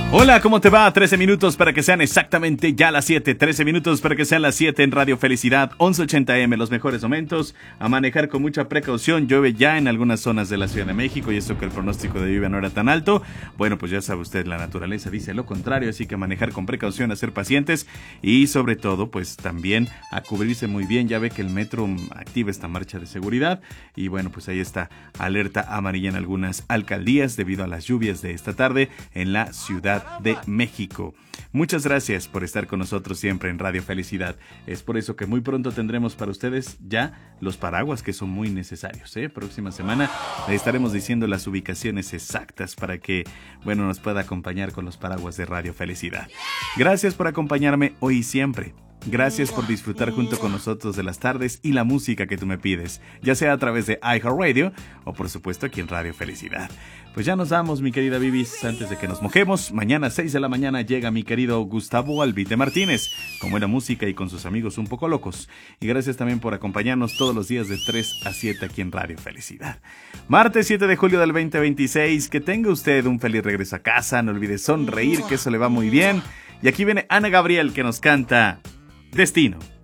Hola, ¿cómo te va? 13 minutos para que sean exactamente ya las 7. 13 minutos para que sean las 7 en Radio Felicidad, 1180 AM, los mejores momentos. A manejar con mucha precaución. Llueve ya en algunas zonas de la Ciudad de México y eso que el pronóstico de lluvia no era tan alto. Bueno, pues ya sabe usted, la naturaleza dice lo contrario, así que manejar con precaución, a ser pacientes y sobre todo, pues también a cubrirse muy bien. Ya ve que el metro activa esta marcha de seguridad y bueno, pues ahí está, alerta amarilla en algunas alcaldías debido a las lluvias de esta tarde en la Ciudad de México. Muchas gracias por estar con nosotros siempre en Radio Felicidad. Es por eso que muy pronto tendremos para ustedes ya los paraguas que son muy necesarios. Próxima semana le estaremos diciendo las ubicaciones exactas para que, bueno, nos pueda acompañar con los paraguas de Radio Felicidad. Gracias por acompañarme hoy y siempre. Gracias por disfrutar junto con nosotros de las tardes y la música que tú me pides, ya sea a través de iHeartRadio o por supuesto aquí en Radio Felicidad. Pues ya nos vamos, mi querida Bibis, antes de que nos mojemos. Mañana a 6 de la mañana llega mi querido Gustavo Albite Martínez, con buena música y con sus amigos un poco locos. Y gracias también por acompañarnos todos los días de 3 a 7 aquí en Radio Felicidad. Martes 7 de julio del 2026, que tenga usted un feliz regreso a casa, no olvide sonreír, que eso le va muy bien. Y aquí viene Ana Gabriel que nos canta Destino.